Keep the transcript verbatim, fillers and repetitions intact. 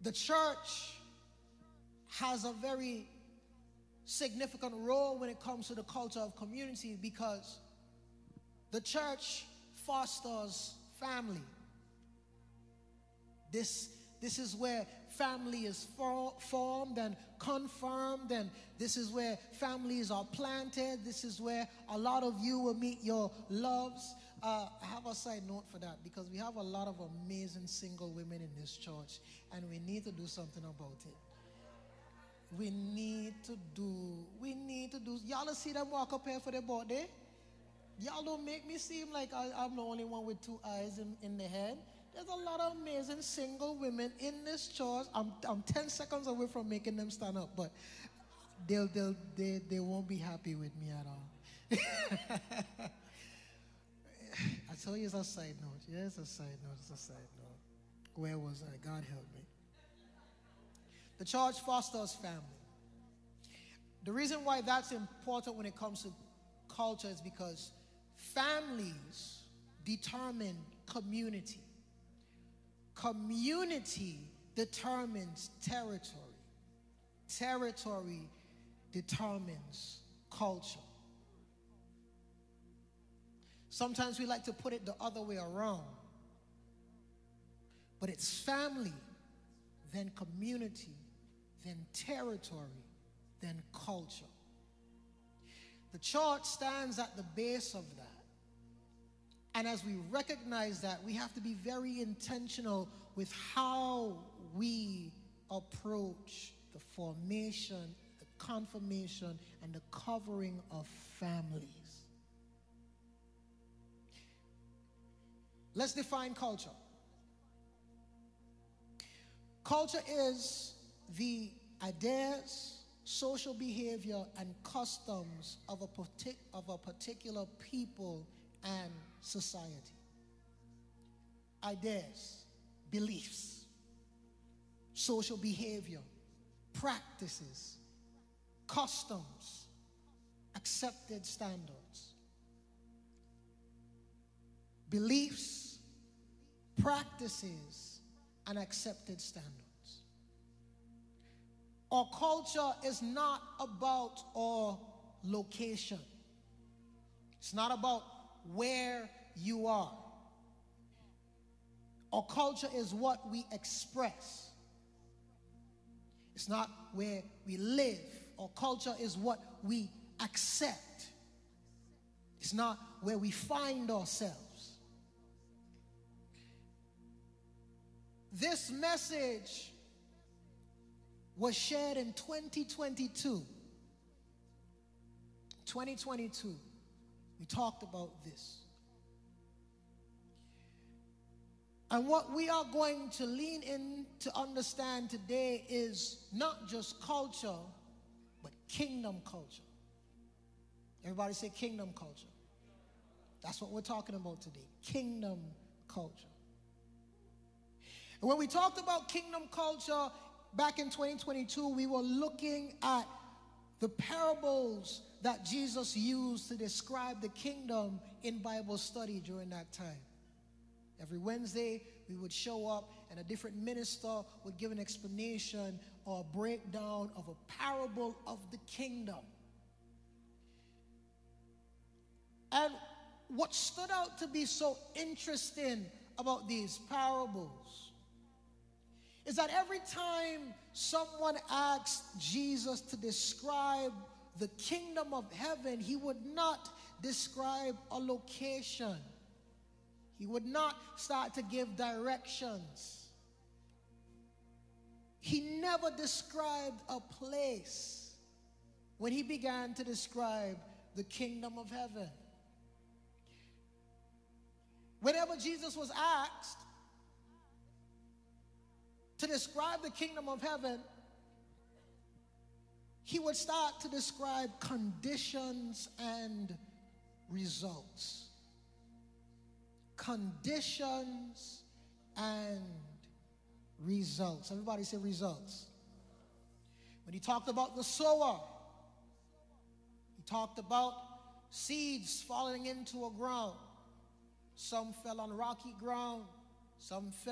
The church has a very significant role when it comes to the culture of community because the church fosters family. This, this is where family is for, formed and confirmed, and this is where families are planted. This is where a lot of you will meet your loves. Uh, I have a side note for that because we have a lot of amazing single women in this church, and we need to do something about it. We need to do, we need to do, y'all see them walk up here for their birthday? Y'all don't make me seem like I, I'm the only one with two eyes in, in the head. There's a lot of amazing single women in this church. I'm, I'm ten seconds away from making them stand up, but they'll, they'll, they, they won't be happy with me at all. I tell you it's a side note. Yeah, it's a side note. It's a side note. Where was I? God help me. The church fosters family. The reason why that's important when it comes to culture is because families determine community. Community determines territory. Territory determines culture. Sometimes we like to put it the other way around. But it's family, then community, then territory, then culture. The church stands at the base of that. And as we recognize that, we have to be very intentional with how we approach the formation, the confirmation, and the covering of families. Let's define culture. Culture is the ideas, social behavior, and customs of a, partic- of a particular people and society. Ideas, beliefs, social behavior, practices, customs, accepted standards. Beliefs, practices, and accepted standards. Our culture is not about our location. It's not about where you are. Our culture is what we express. It's not where we live. Our culture is what we accept. It's not where we find ourselves. This message was shared in twenty twenty-two. twenty twenty-two. We talked about this. And what we are going to lean in to understand today is not just culture, but kingdom culture. Everybody say kingdom culture. That's what we're talking about today. Kingdom culture. And when we talked about kingdom culture back in twenty twenty-two, we were looking at the parables that Jesus used to describe the kingdom in Bible study during that time. Every Wednesday, we would show up and a different minister would give an explanation or a breakdown of a parable of the kingdom. And what stood out to be so interesting about these parables is that every time someone asked Jesus to describe the kingdom of heaven, he would not describe a location. He would not start to give directions. He never described a place when he began to describe the kingdom of heaven. Whenever Jesus was asked to describe the kingdom of heaven, he would start to describe conditions and results. Conditions and results. Everybody say results. When he talked about the sower, he talked about seeds falling into a ground. Some fell on rocky ground, some fell